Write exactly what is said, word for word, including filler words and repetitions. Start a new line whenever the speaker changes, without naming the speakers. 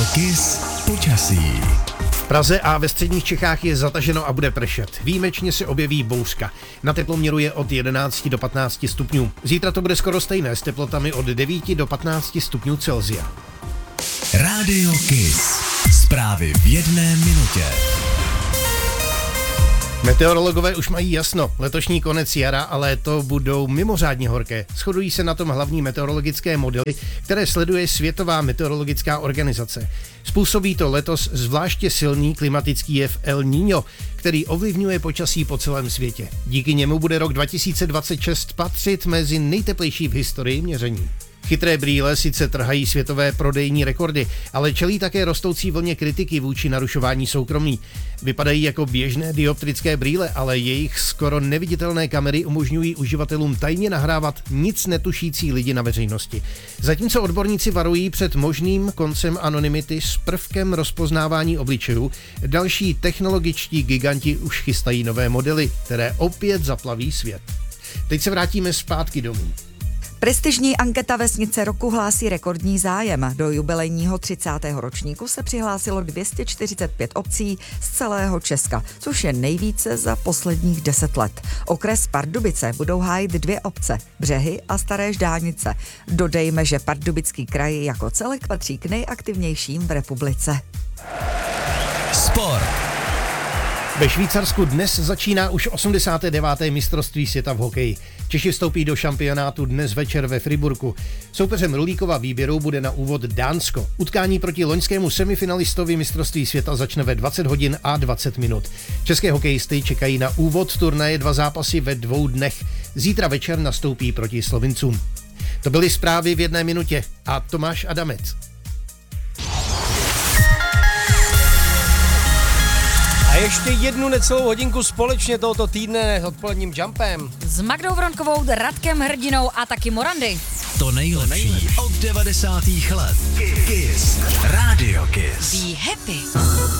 Kiss počasí.
V Praze a ve středních Čechách je zataženo a bude pršet. Výjimečně se objeví bouřka. Na teploměru je od jedenácti do patnácti stupňů. Zítra to bude skoro stejné s teplotami od devíti do patnácti stupňů Celsia.
Rádio Kiss. Zprávy v jedné minutě.
Meteorologové už mají jasno. Letošní konec jara a léto budou mimořádně horké. Shodují se na tom hlavní meteorologické modely, které sleduje Světová meteorologická organizace. Způsobí to letos zvláště silný klimatický jev El Niño, který ovlivňuje počasí po celém světě. Díky němu bude rok dva tisíce dvacet šest patřit mezi nejteplejší v historii měření. Chytré brýle sice trhají světové prodejní rekordy, ale čelí také rostoucí vlně kritiky vůči narušování soukromí. Vypadají jako běžné dioptrické brýle, ale jejich skoro neviditelné kamery umožňují uživatelům tajně nahrávat nic netušící lidi na veřejnosti. Zatímco odborníci varují před možným koncem anonymity s prvkem rozpoznávání obličejů, další technologičtí giganti už chystají nové modely, které opět zaplaví svět. Teď se vrátíme zpátky domů.
Prestižní anketa Vesnice roku hlásí rekordní zájem. Do jubilejního třicátého ročníku se přihlásilo dvě stě čtyřicet pět obcí z celého Česka, což je nejvíce za posledních deset let. Okres Pardubice budou hájit dvě obce, Břehy a Staré Ždánice. Dodejme, že Pardubický kraj jako celek patří k nejaktivnějším v republice.
Sport.
Ve Švýcarsku dnes začíná už osmdesáté deváté mistrovství světa v hokeji. Češi vstoupí do šampionátu dnes večer ve Friburku. Soupeřem Rulíkova výběru bude na úvod Dánsko. Utkání proti loňskému semifinalistovi mistrovství světa začne ve dvacet hodin a dvacet minut. České hokejisty čekají na úvod turnaje dva zápasy ve dvou dnech. Zítra večer nastoupí proti Slovincům. To byly zprávy v jedné minutě a Tomáš Adamec.
A ještě jednu necelou hodinku společně tohoto týdne odpoledním jumpem.
S Magdou Vronkovou, Radkem Hrdinou a taky Morandy.
To nejlepší od devadesátých let. Kiss. Rádio Kiss.
Be happy.